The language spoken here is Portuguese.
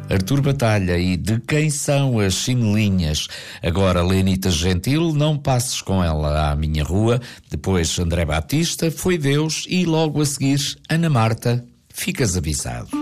Artur Batalha e De Quem São as Chinelinhas. Agora Lenita Gentil, Não Passes Com Ela à Minha Rua. Depois André Batista, Foi Deus. E logo a seguir Ana Marta, Ficas Avisado.